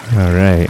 All right.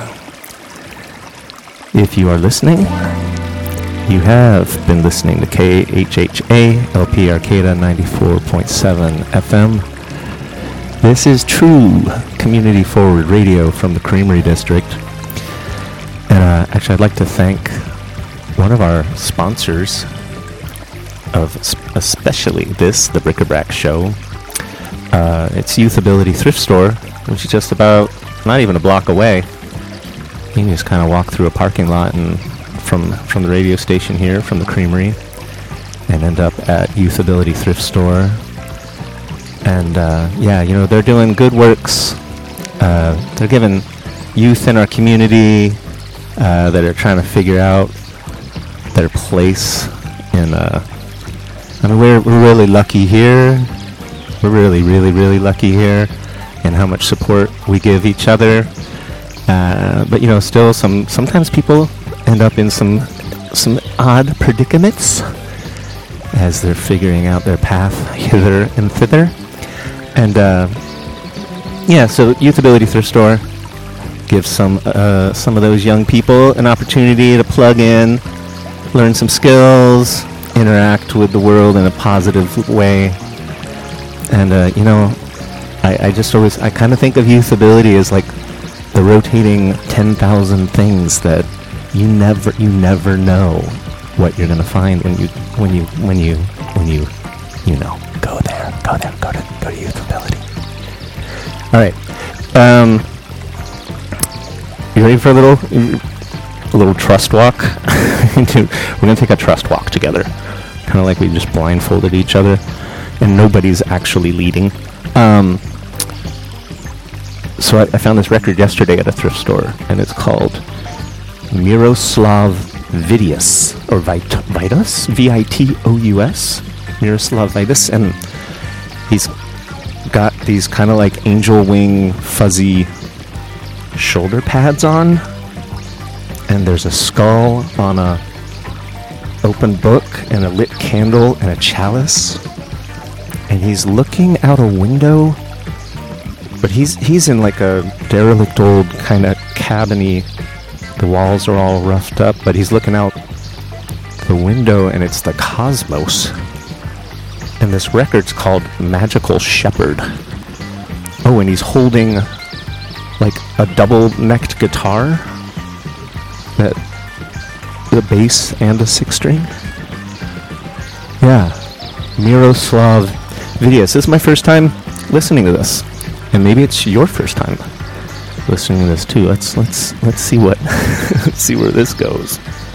If you are listening, you have been listening to KHHA LP Arcata 94.7 FM. This is true community forward radio from the Creamery District. And actually, I'd like to thank one of our sponsors of especially the Bric-a-Brac Show. It's Youth Ability Thrift Store, which is just about not even a block away. You can just kind of walk through a parking lot and from the radio station here, from the Creamery, and end up at Youth Ability Thrift Store. And they're doing good works. They're giving youth in our community that are trying to figure out their place in. We're really lucky here. We're really, really, really lucky here in how much support we give each other. But still, sometimes people end up in some odd predicaments as they're figuring out their path hither and thither. And so Youth Ability Thrift Store gives some of those young people an opportunity to plug in, learn some skills, interact with the world in a positive way. And I kind of think of Youth Ability as like the rotating 10,000 things that you never know what you're gonna find when you go to Youth Ability. All right, you ready for a little trust walk? We're gonna take a trust walk together, kind of like we just blindfolded each other, and nobody's actually leading. So I found this record yesterday at a thrift store, and it's called Miroslav Vitous, or Vitus, Vitous, Miroslav Vitous, and he's got these kind of like angel wing fuzzy shoulder pads on, and there's a skull on a open book and a lit candle and a chalice, and he's looking out a window. But he's in like a derelict old kind of cabin-y. The walls are all roughed up, but he's looking out the window, and it's the cosmos. And this record's called Magical Shepherd. Oh, and he's holding like a double-necked guitar, that the bass and a six string. Yeah, Miroslav Vitous. This is my first time listening to this. And maybe it's your first time listening to this too. Let's see what let's see where this goes.